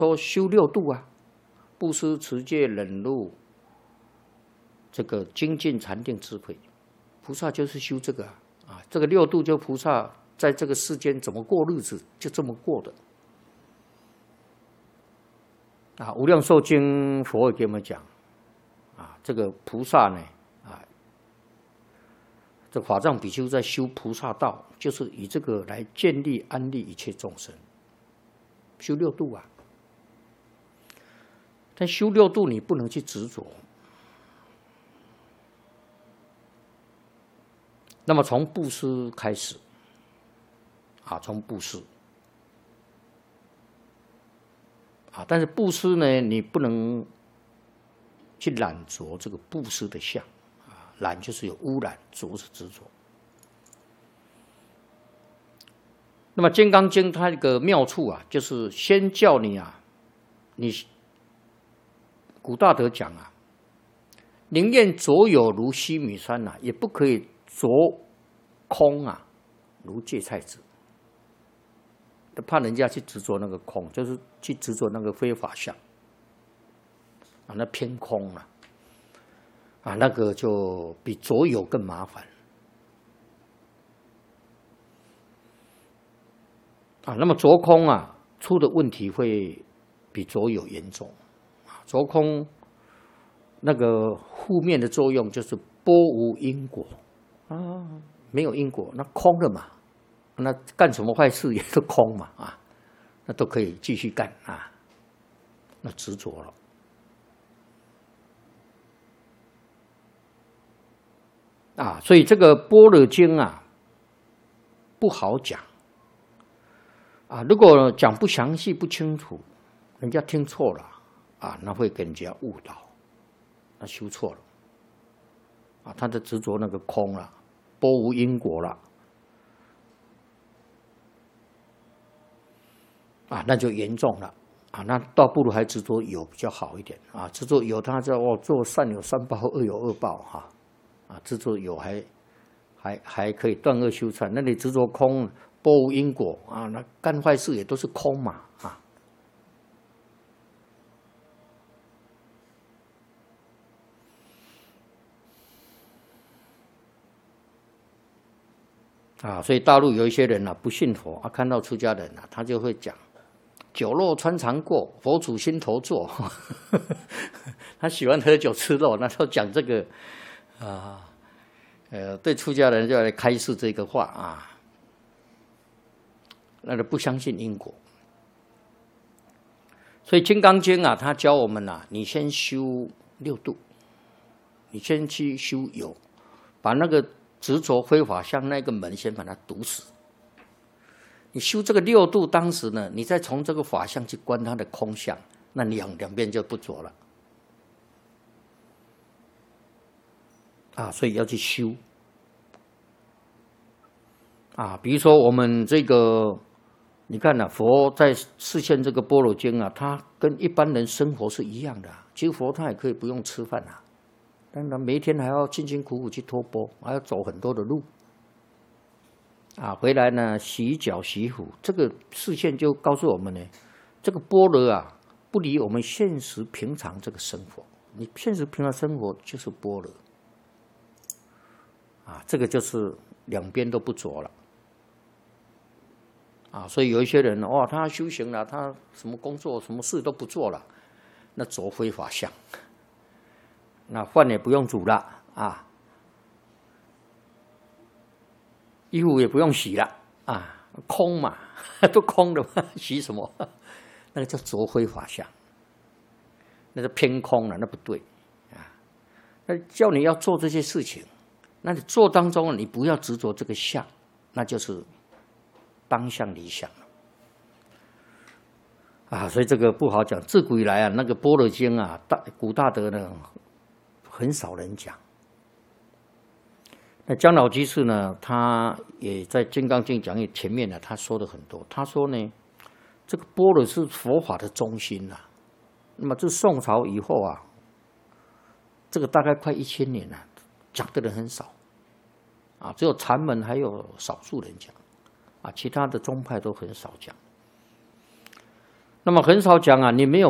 说修六度啊，布施、持戒、忍辱，这个精进、禅定、智慧，菩萨就是修这个啊。这个六度就菩萨在这个世间怎么过日子，就这么过的。啊，无量寿经佛会给我们讲，啊，这个菩萨呢，啊，这法藏比丘在修菩萨道，就是以这个来建立安利一切众生，修六度啊。但修六度你不能去执着。那么从布施开始，啊，从布施。啊，但是布施呢，你不能去染着这个布施的相，啊，染就是有污染，着是执着。那么《金刚经》它一个妙处啊，就是先叫你啊，你古大德讲啊，宁愿着有如须弥山啊，也不可以着空啊，如芥菜籽。怕人家去执着那个空，就是去执着那个非法相啊，那偏空了啊，那个就比着有更麻烦啊。那么着空啊，出的问题会比着有严重啊。着空那个负面的作用就是波无因果啊，没有因果，那空了嘛。那干什么坏事也是空嘛啊，那都可以继续干啊，那执着了啊，所以这个般若经啊不好讲啊，如果讲不详细不清楚，人家听错了啊，那会给人家误导，那修错了啊，他的执着那个空了，波无因果了。啊，那就严重了啊！那倒不如还执着有比较好一点啊。执着有，他叫做善有善报，恶有恶报哈。啊，执着有还可以断恶修善。那你执着空，波无因果啊，那干坏事也都是空嘛啊。啊，所以大陆有一些人啊不信佛啊，看到出家人啊，他就会讲。酒肉穿肠过，佛祖心头坐。他喜欢喝酒吃肉，那时候讲这个啊，对出家人就来开示这个话啊，那就不相信因果。所以《金刚经》啊，他教我们啊，你先修六度，你先去修有，把那个执着非法相那个门先把它堵死。你修这个六度，当时呢，你再从这个法相去观它的空相，那两边就不着了啊，所以要去修啊。比如说我们这个，你看啊，佛在示现这个般若经啊，他跟一般人生活是一样的啊。其实佛他也可以不用吃饭啊，但他每一天还要辛辛苦苦去托钵，还要走很多的路。啊，回来呢，洗脚洗壶，这个示现就告诉我们呢，这个般若啊，不离我们现实平常这个生活。你现实平常生活就是般若啊，这个就是两边都不着了啊。所以有一些人哇，他修行了，他什么工作、什么事都不做了，那着非法相，那饭也不用煮了啊。衣服也不用洗了啊，空嘛，都空的嘛，洗什么？那个叫着非法相，那是偏空了，那不对啊。那叫你要做这些事情，那你做当中你不要执着这个相，那就是当相离相了啊。所以这个不好讲。自古以来啊，那个般若经啊，古大德呢，很少人讲。那姜老居士呢，他也在《金刚经》讲义前面呢，他说的很多。他说呢，这个般若是佛法的中心呐。那么这宋朝以后啊，这个大概快1000年了，讲的人很少啊，只有禅门还有少数人讲啊，其他的宗派都很少讲。 那么很少讲啊，你没有